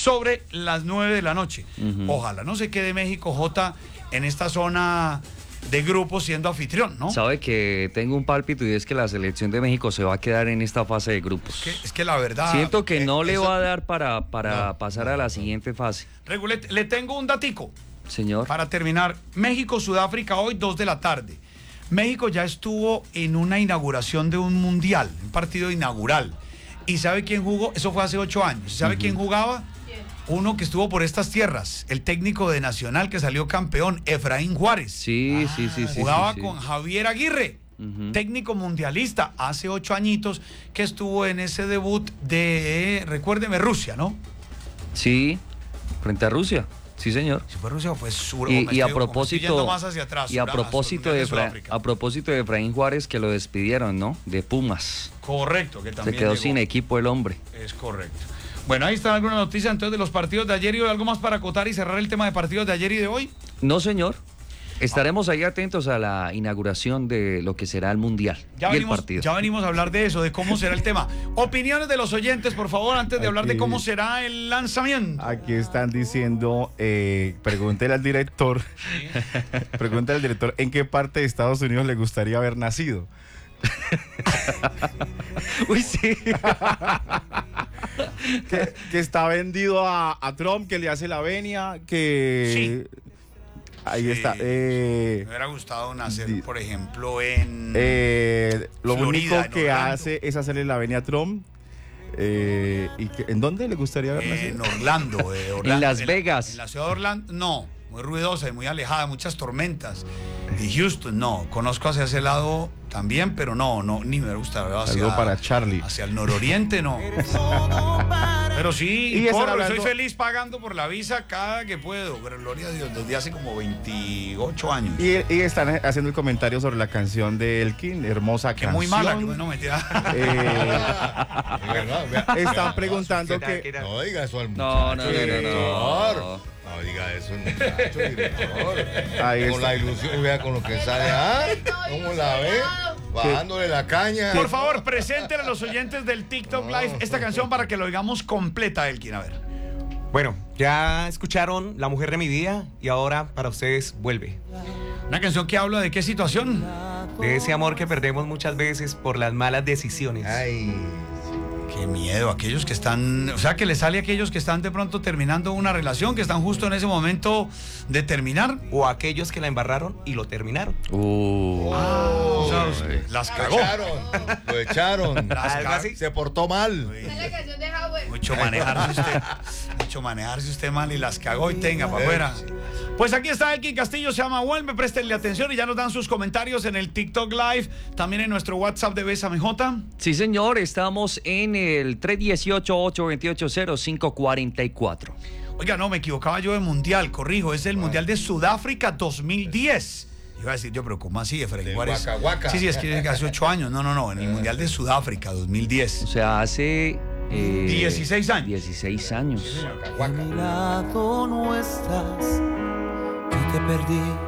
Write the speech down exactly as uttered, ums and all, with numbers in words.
sobre las nueve de la noche. Uh-huh. Ojalá no se quede México, Jota, en esta zona de grupos siendo anfitrión, ¿no? Sabe que tengo un pálpito y es que la selección de México se va a quedar en esta fase de grupos. Es que, es que la verdad... Siento que no eh, le eso, va a dar para, para no, pasar no, a la no. siguiente fase. Regulet, le tengo un datico. Señor. Para terminar, México-Sudáfrica hoy, dos de la tarde. México ya estuvo en una inauguración de un mundial, un partido inaugural. ¿Y sabe quién jugó? Eso fue hace ocho años. ¿Sabe uh-huh. quién jugaba? Uno que estuvo por estas tierras, el técnico de Nacional que salió campeón, Efraín Juárez. Sí, ah, sí, sí, sí. Jugaba sí, sí. con Javier Aguirre, uh-huh. técnico mundialista, hace ocho añitos que estuvo en ese debut de, recuérdeme, Rusia, ¿no? Sí, frente a Rusia. Sí, señor. Si fue Rusia o fue Sur. Y, o y a estoy, propósito, más hacia atrás, y a sur, propósito de, Fra, a propósito de Efraín Juárez, que lo despidieron, ¿no? De Pumas. Correcto, que también se quedó llegó. sin equipo el hombre. Es correcto. Bueno, ahí está alguna noticia entonces de los partidos de ayer y hoy. ¿Algo más para acotar y cerrar el tema de partidos de ayer y de hoy? No, señor. Estaremos ahí atentos a la inauguración de lo que será el Mundial ya y venimos, el partido. Ya venimos a hablar de eso, de cómo será el tema. Opiniones de los oyentes, por favor, antes de Aquí, hablar de cómo será el lanzamiento. Aquí están diciendo, eh, pregúntele al director, ¿sí? Pregúntele al director en qué parte de Estados Unidos le gustaría haber nacido. Uy, sí. que, que está vendido a, a Trump, que le hace la venia, que... Sí. Ahí sí, está. Eh, me hubiera gustado nacer, por ejemplo, en eh, lo Florida, único que Orlando. hace es hacerle la venia a Trump. Eh, ¿y que, ¿En dónde le gustaría haber nacido? En Orlando, eh, Orlando. En Las en Vegas. La, en la ciudad de Orlando, no. Muy ruidosa y muy alejada, muchas tormentas. Y Houston, no. Conozco hacia ese lado también, pero no, no, ni me gusta. Hacia, Algo para Charlie. Hacia el nororiente, no. Pero sí, y corro, hablando... soy feliz pagando por la visa cada que puedo. Pero gloria a Dios, desde hace como veintiocho años. Y, y están haciendo el comentario sobre la canción de Elkin, hermosa que canción. muy mala, que no me tira. Eh, están preguntando que... No diga eso al muchacho. No, no, no, no, no. no. No diga eso, muchacho, director. Ahí con está. la ilusión, vea con lo que sale. ¿Ah? ¿Cómo la ve? Bajándole la caña. Por favor, preséntele a los oyentes del TikTok Live esta canción para que lo oigamos completa, Elkin. A ver. Bueno, ya escucharon La Mujer de mi Vida y ahora para ustedes vuelve. Una canción que habla de qué situación. De ese amor que perdemos muchas veces por las malas decisiones. Ay. Qué miedo, aquellos que están, o sea, que le sale a aquellos que están de pronto terminando una relación, que están justo en ese momento de terminar. O a aquellos que la embarraron y lo terminaron. Uh, ah, o sea, las cagó. Lo echaron, lo echaron. Las ¿Algo así? Se portó mal. Mucho manejarse usted, mucho manejarse usted mal y las cagó y tenga para afuera. Pues aquí está Elkin Castillo, se llama Vuelve, préstenle atención y ya nos dan sus comentarios en el TikTok Live, también en nuestro WhatsApp de Bésame Jota. Sí, señor, estamos en el tres uno ocho, ocho dos ocho, cero cinco cuatro cuatro. Oiga, no, me equivocaba yo de mundial, corrijo, es el Mundial de Sudáfrica dos mil diez. Iba a decir yo, pero ¿cómo así, Efraín Juárez? Waka Waka. Sí, sí, es que hace ocho años, no, no, no, en el Mundial de Sudáfrica dos mil diez. O sea, hace... Eh, dieciséis años. dieciséis años. Waka Waka. A mi lado no estás, y te perdí